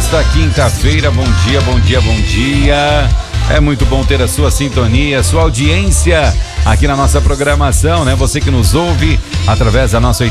nesta quinta-feira. Bom dia, bom dia, bom dia. É muito bom ter a sua sintonia, sua audiência aqui na nossa programação, né? Você que nos ouve através da nossa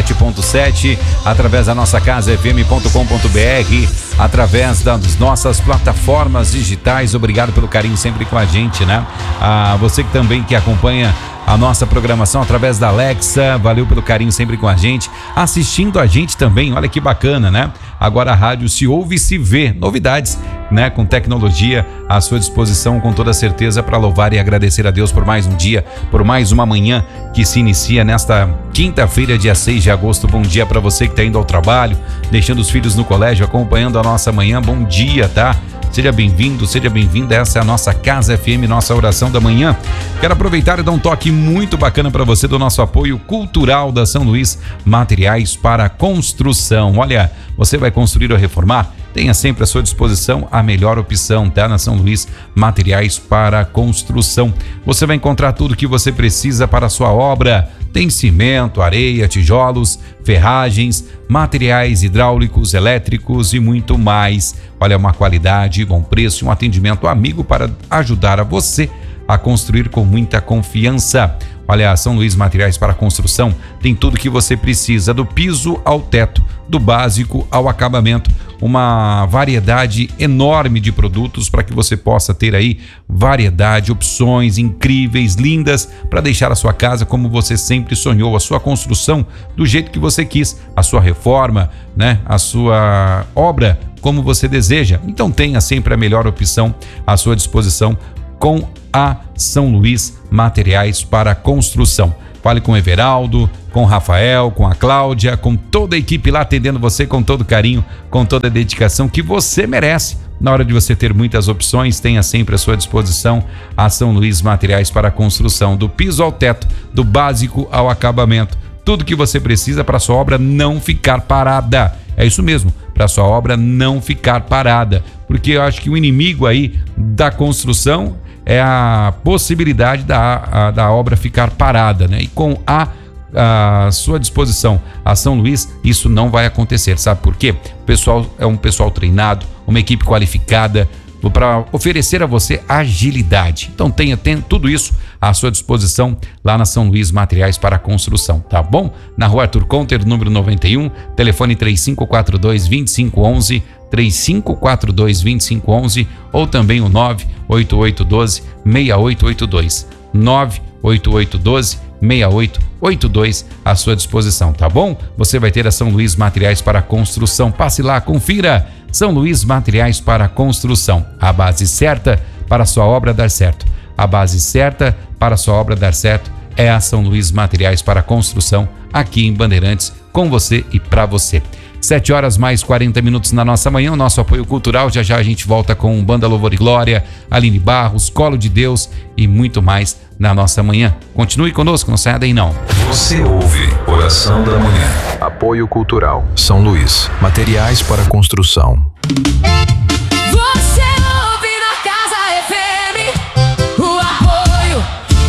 87.7, através da nossa casafm.com.br, através das nossas plataformas digitais. Obrigado pelo carinho sempre com a gente, né? Você que também que acompanha a nossa programação através da Alexa, valeu pelo carinho sempre com a gente, assistindo a gente também, olha que bacana, né? Agora a rádio se ouve e se vê, novidades, né? Com tecnologia à sua disposição, com toda certeza, para louvar e agradecer a Deus por mais um dia, por mais uma manhã que se inicia nesta quinta-feira, dia 6 de agosto. Bom dia para você que está indo ao trabalho, deixando os filhos no colégio, acompanhando a nossa manhã. Bom dia, tá? Seja bem-vindo, seja bem-vinda. Essa é a nossa Casa FM, nossa oração da manhã. Quero aproveitar e dar um toque muito bacana para você do nosso apoio cultural da São Luís Materiais para Construção. Olha, você vai construir ou reformar? Tenha sempre à sua disposição a melhor opção, tá? Na São Luís Materiais para Construção. Você vai encontrar tudo que você precisa para a sua obra. Tem cimento, areia, tijolos, ferragens, materiais hidráulicos, elétricos e muito mais. Olha, uma qualidade, bom preço e um atendimento amigo para ajudar a você a construir com muita confiança. Olha, a São Luís Materiais para Construção tem tudo que você precisa, do piso ao teto, do básico ao acabamento. Uma variedade enorme de produtos para que você possa ter aí variedade, opções incríveis, lindas, para deixar a sua casa como você sempre sonhou, a sua construção do jeito que você quis, a sua reforma, né? A sua obra como você deseja. Então tenha sempre a melhor opção à sua disposição com a São Luís Materiais para Construção. Fale com o Everaldo, com o Rafael, com a Cláudia, com toda a equipe lá atendendo você com todo carinho, com toda a dedicação que você merece. Na hora de você ter muitas opções, tenha sempre à sua disposição a São Luís Materiais para Construção, do piso ao teto, do básico ao acabamento. Tudo que você precisa para a sua obra não ficar parada. É isso mesmo, para a sua obra não ficar parada. Porque eu acho que o inimigo aí da construção é a possibilidade da obra ficar parada, né? E com a sua disposição a São Luís, isso não vai acontecer. Sabe por quê? O pessoal é um pessoal treinado, uma equipe qualificada para oferecer a você agilidade. Então tenha tudo isso à sua disposição lá na São Luís Materiais para Construção, tá bom? Na Rua Arthur Conter, número 91, telefone 3542-2511, 3542-2511 ou também o 98812-6882, 98812-6882 à sua disposição, tá bom? Você vai ter a São Luís Materiais para Construção. Passe lá, confira. São Luís Materiais para Construção, a base certa para a sua obra dar certo. A base certa para a sua obra dar certo é a São Luís Materiais para Construção, aqui em Bandeirantes, com você e para você. 7 horas mais 40 minutos na nossa manhã, o nosso apoio cultural. Já já a gente volta com Banda Louvor e Glória, Aline Barros, Colo de Deus e muito mais na nossa manhã. Continue conosco, não saia daí não. Você ouve Oração da Manhã. Apoio cultural São Luís Materiais para Construção. Você ouve na Casa FM o apoio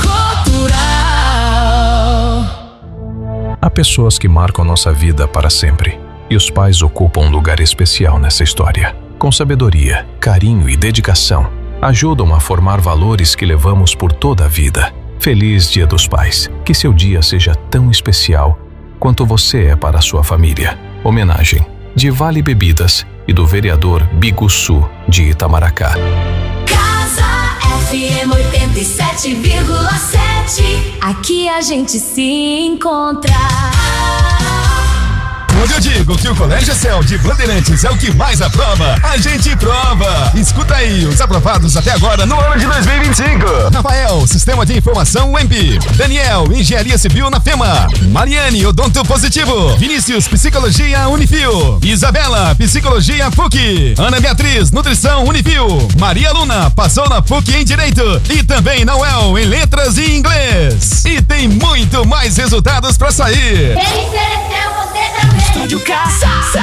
cultural. Há pessoas que marcam nossa vida para sempre. E os pais ocupam um lugar especial nessa história. Com sabedoria, carinho e dedicação, ajudam a formar valores que levamos por toda a vida. Feliz Dia dos Pais. Que seu dia seja tão especial quanto você é para a sua família. Homenagem de Vale Bebidas e do vereador Biguçu de Itamaracá. Casa FM 87,7. Aqui a gente se encontra. Quando eu digo que o Colégio Céu de Bandeirantes é o que mais aprova, a gente prova. Escuta aí os aprovados até agora no ano de 2025. Rafael, Sistema de Informação UEMP. Daniel, Engenharia Civil na FEMA. Mariane, Odonto Positivo. Vinícius, Psicologia Unifil. Isabela, Psicologia PUC. Ana Beatriz, Nutrição Unifil. Maria Luna, passou na PUC em Direito e também na UEL em Letras e Inglês. E tem muito mais resultados pra sair. Quem ofereceu você também? Estúdio Casa.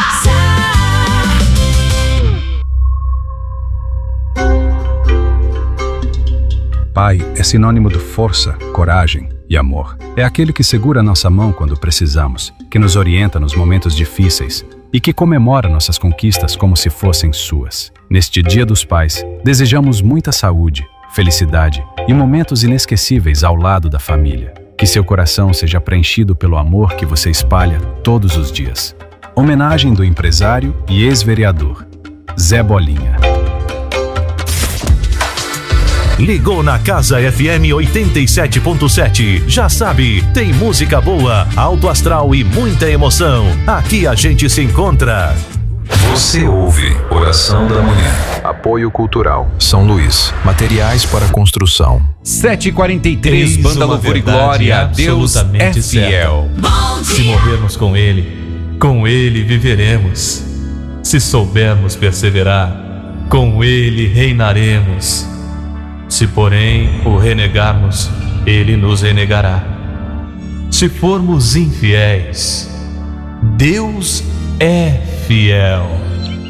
Pai é sinônimo de força, coragem e amor. É aquele que segura nossa mão quando precisamos, que nos orienta nos momentos difíceis, e que comemora nossas conquistas como se fossem suas. Neste Dia dos Pais, desejamos muita saúde, felicidade e momentos inesquecíveis ao lado da família. Que seu coração seja preenchido pelo amor que você espalha todos os dias. Homenagem do empresário e ex-vereador, Zé Bolinha. Ligou na Casa FM 87.7. Já sabe, tem música boa, alto astral e muita emoção. Aqui a gente se encontra. Você ouve Oração da Manhã. Apoio Cultural São Luís. Materiais para construção. 7h43, Banda Louvor e Glória. Deus é fiel. Se morrermos com Ele viveremos. Se soubermos perseverar, com Ele reinaremos. Se, porém, o renegarmos, Ele nos renegará. Se formos infiéis, Deus é fiel.